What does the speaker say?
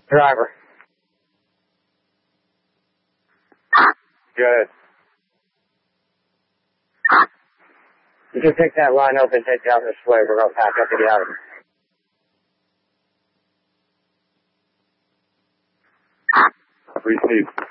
Driver. Good. You can pick that line up and take it out this way. We're going to pack up and get out of here. Received.